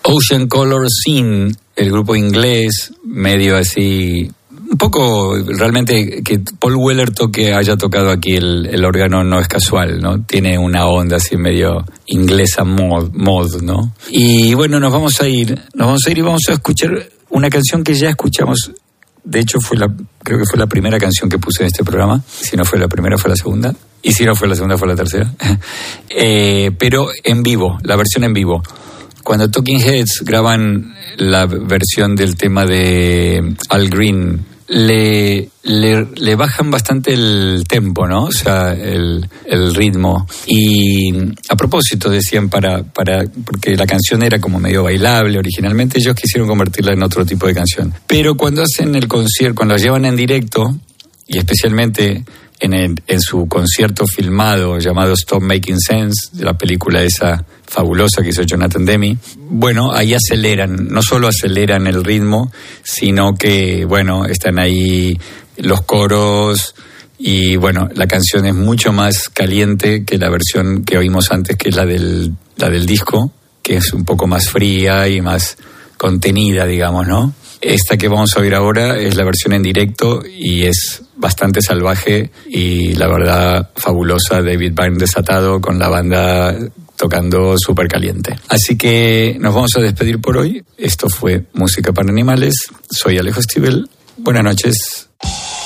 Ocean Color Scene, el grupo inglés, medio así, un poco realmente que Paul Weller haya tocado aquí el órgano no es casual, ¿no? Tiene una onda así medio inglesa mod, ¿no? Y bueno, nos vamos a ir y vamos a escuchar una canción que ya escuchamos. De hecho, creo que fue la primera canción que puse en este programa. Si no fue la primera, fue la segunda. Y si no fue la segunda, fue la tercera. Pero en vivo, la versión en vivo. Cuando Talking Heads graban la versión del tema de Al Green, le bajan bastante el tempo, ¿no? O sea, el ritmo. Y a propósito decían porque la canción era como medio bailable originalmente, ellos quisieron convertirla en otro tipo de canción. Pero cuando hacen el concierto, cuando la llevan en directo, y especialmente en su concierto filmado llamado Stop Making Sense, de la película esa fabulosa que hizo Jonathan Demme, bueno, ahí no solo aceleran el ritmo, sino que, bueno, están ahí los coros y, bueno, la canción es mucho más caliente que la versión que oímos antes, que es la del disco, que es un poco más fría y más contenida, digamos, ¿no? Esta que vamos a oír ahora es la versión en directo y es bastante salvaje y la verdad fabulosa. David Byrne desatado con la banda tocando súper caliente. Así que nos vamos a despedir por hoy. Esto fue Música para Animales. Soy Alejo Stivel. Buenas noches.